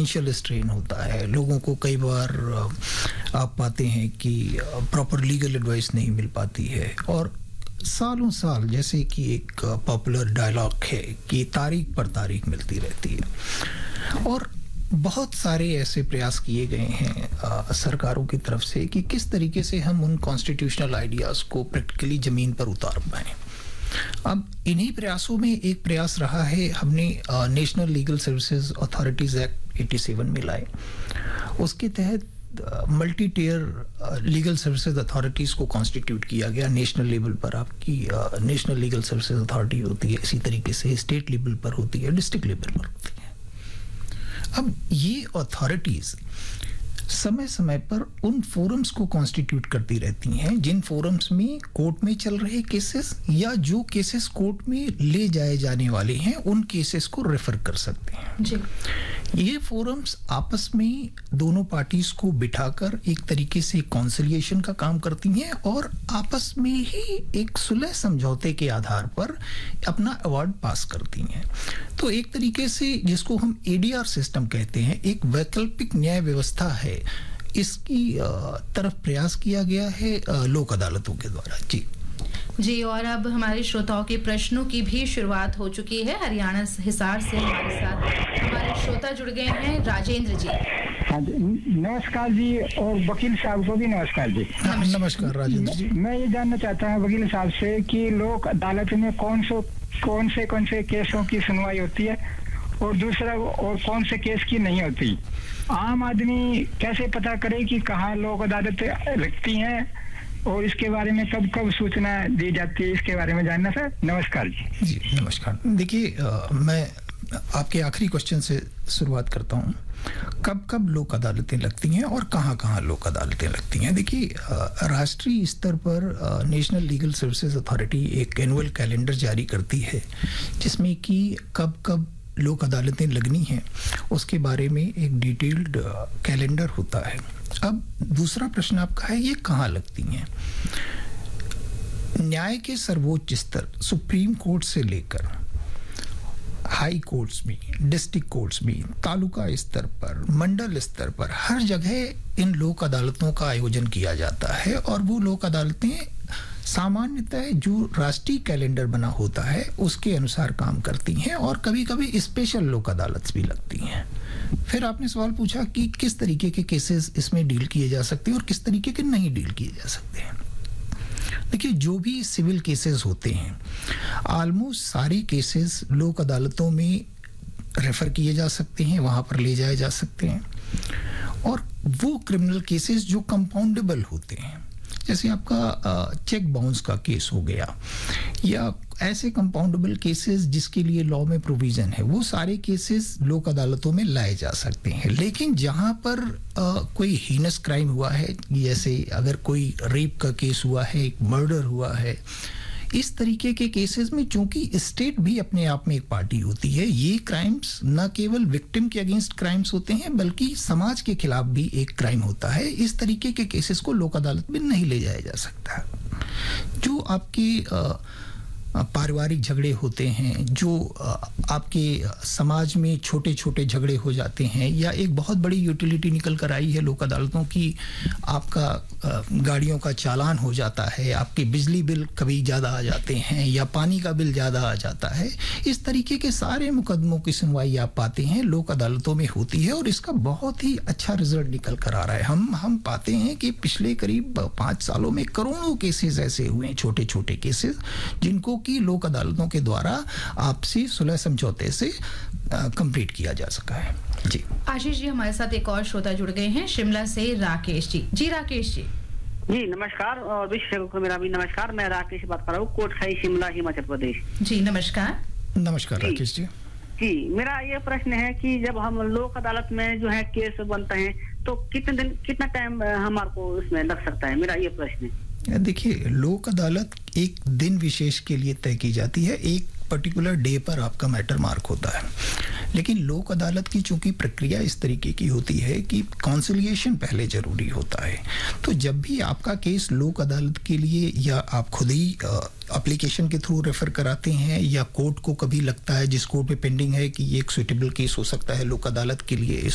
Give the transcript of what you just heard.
Financial strain होता है, लोगों को कई बार आप पाते हैं कि प्रॉपर लीगल एडवाइस नहीं मिल पाती है, और सालों साल, जैसे कि एक पॉपुलर डायलॉग है कि तारीख पर तारीख मिलती रहती है। और बहुत सारे ऐसे प्रयास किए गए हैं सरकारों की तरफ से कि किस तरीके से हम उन कॉन्स्टिट्यूशनल आइडियाज़ को प्रैक्टिकली ज़मीन पर उतार पाएँ। अब इन्हीं प्रयासों में एक प्रयास रहा है, हमने national legal services authorities act 87 में लाए। उसके तहत multi tier legal services authorities को कॉन्स्टिट्यूट किया गया। नेशनल लेवल पर आपकी नेशनल लीगल सर्विसेज अथॉरिटी होती है, इसी तरीके से स्टेट लेवल पर होती है, डिस्ट्रिक्ट लेवल पर होती है। अब ये अथॉरिटीज़ समय समय पर उन फोरम्स को कॉन्स्टिट्यूट करती रहती हैं जिन फोरम्स में कोर्ट में चल रहे केसेस या जो केसेस कोर्ट में ले जाए जाने वाले हैं उन केसेस को रेफर कर सकते हैं जी। ये फोरम्स आपस में दोनों पार्टीज को बिठाकर एक तरीके से कॉन्सिलिएशन का काम करती हैं और आपस में ही एक सुलह समझौते के आधार पर अपना अवार्ड पास करती हैं। तो एक तरीके से जिसको हम एडीआर सिस्टम कहते हैं, एक वैकल्पिक न्याय व्यवस्था है, इसकी तरफ प्रयास किया गया है लोक अदालतों के द्वारा। जी, और अब हमारे श्रोताओं के प्रश्नों की भी शुरुआत हो चुकी है। हरियाणा हिसार से हमारे साथ हमारे श्रोता जुड़ गए हैं, राजेंद्र जी। हाँ जी, नमस्कार जी, और वकील साहब को भी नमस्कार जी। नमस्कार राजेंद्र जी। मैं ये जानना चाहता हूँ वकील साहब से कि लोक अदालत में कौन से केसों की सुनवाई होती है और दूसरा और कौन से केस की नहीं होती। आम आदमी कैसे पता करे कि कहाँ लोक अदालत लगती हैं और इसके बारे में कब कब सूचना दी जाती है, इसके बारे में जानना सर। नमस्कार जी। जी नमस्कार। देखिए, मैं आपके आखिरी क्वेश्चन से शुरुआत करता हूँ। कब कब लोक अदालतें लगती हैं और कहाँ कहाँ लोक अदालतें लगती हैं। देखिए, राष्ट्रीय स्तर पर नेशनल लीगल सर्विसेज अथॉरिटी एक एनुअल कैलेंडर जारी करती है जिसमें कि कब कब लोक अदालतें लगनी हैं उसके बारे में एक डिटेल्ड कैलेंडर होता है। अब दूसरा प्रश्न आपका है ये कहाँ लगती हैं। न्याय के सर्वोच्च स्तर सुप्रीम कोर्ट से लेकर हाई कोर्ट्स में, डिस्ट्रिक्ट कोर्ट्स में, तालुका स्तर पर, मंडल स्तर पर, हर जगह इन लोक अदालतों का आयोजन किया जाता है और वो लोक अदालतें सामान्यतः जो राष्ट्रीय कैलेंडर बना होता है उसके अनुसार काम करती हैं और कभी कभी स्पेशल लोक अदालत भी लगती हैं। फिर आपने सवाल पूछा कि किस तरीके के केसेस इसमें डील किए जा सकते हैं और किस तरीके के नहीं डील किए जा सकते हैं। देखिए, जो भी सिविल केसेस होते हैं ऑलमोस्ट सारे केसेस लोक अदालतों में रेफर किए जा सकते हैं, वहाँ पर ले जाए जा सकते हैं। और वो क्रिमिनल केसेस जो कंपाउंडेबल होते हैं, जैसे आपका चेक बाउंस का केस हो गया या ऐसे कंपाउंडेबल केसेस जिसके लिए लॉ में प्रोविजन है, वो सारे केसेस लोक अदालतों में लाए जा सकते हैं। लेकिन जहां पर कोई हीनस क्राइम हुआ है, जैसे अगर कोई रेप का केस हुआ है, एक मर्डर हुआ है, इस तरीके के केसेस में चूंकि स्टेट भी अपने आप में एक पार्टी होती है, ये क्राइम्स न केवल विक्टिम के अगेंस्ट क्राइम्स होते हैं बल्कि समाज के खिलाफ भी एक क्राइम होता है। इस तरीके के केसेस को लोक अदालत में नहीं ले जाया जा सकता। जो आपके पारिवारिक झगड़े होते हैं, जो आपके समाज में छोटे छोटे झगड़े हो जाते हैं, या एक बहुत बड़ी यूटिलिटी निकल कर आई है लोक अदालतों की, आपका गाड़ियों का चालान हो जाता है, आपके बिजली बिल कभी ज़्यादा आ जाते हैं या पानी का बिल ज़्यादा आ जाता है, इस तरीके के सारे मुकदमों की सुनवाई आप पाते हैं लोक अदालतों में होती है और इसका बहुत ही अच्छा रिजल्ट निकल कर आ रहा है। हम पाते हैं कि पिछले करीब 5 सालों में करोड़ों केसेस ऐसे हुए हैं, छोटे छोटे केसेस, जिनको कि लोक अदालतों के द्वारा आपसी सुलह समझौते से कंप्लीट किया जा सका है। जी आशीष जी, हमारे साथ एक और श्रोता जुड़ गए हैं शिमला से, राकेश जी। जी राकेश जी। जी नमस्कार, और विशेषज्ञ को मेरा भी नमस्कार। मैं राकेश बात कर रहा हूँ, कोटखाई, शिमला, हिमाचल प्रदेश। जी नमस्कार। नमस्कार राकेश जी। जी, मेरा ये प्रश्न है कि जब हम लोक अदालत में जो है केस बनते हैं तो कितना टाइम हमारे को इसमें लग सकता है, मेरा ये प्रश्न है। देखिए, लोक अदालत एक दिन विशेष के लिए तय की जाती है, एक पर्टिकुलर डे पर आपका मैटर मार्क होता है। लेकिन लोक अदालत की चूंकि प्रक्रिया इस तरीके की होती है कि कॉन्सिलिएशन पहले जरूरी होता है, तो जब भी आपका केस लोक अदालत के लिए या आप खुद ही एप्लीकेशन के थ्रू रेफर कराते हैं या कोर्ट को कभी लगता है जिस कोर्ट में पेंडिंग है कि ये एक सुइटेबल केस हो सकता है लोक अदालत के लिए,